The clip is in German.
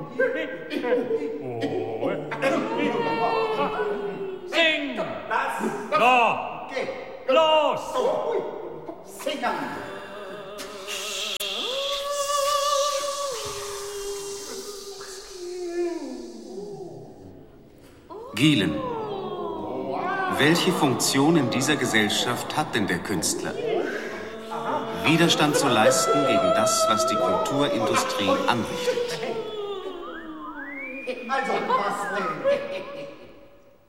Sing! Da! Los! Singen! Gielen. Welche Funktion in dieser Gesellschaft hat denn der Künstler? Widerstand zu leisten gegen das, was die Kulturindustrie anrichtet.